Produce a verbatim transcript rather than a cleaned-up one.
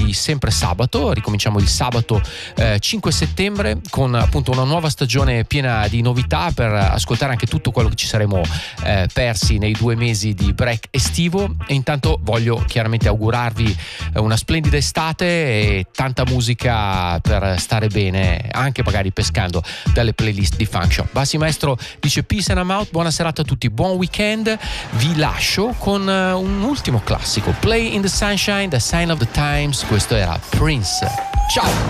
di sempre sabato. Ricominciamo il sabato eh, cinque settembre con appunto una nuova stagione piena di novità, per ascoltare anche tutto quello che ci saremo eh, persi nei due mesi di break estivo. E intanto voglio chiaramente augurarvi una splendida estate e tanta musica per stare bene, anche magari pescando dalle playlist di Function. Bassi Maestro dice peace and I'm out, buona serata a tutti, buon weekend. Vi lascio con un ultimo classico, Play in the Sunshine, The Sign of the Times. Questo era Prince. Ciao.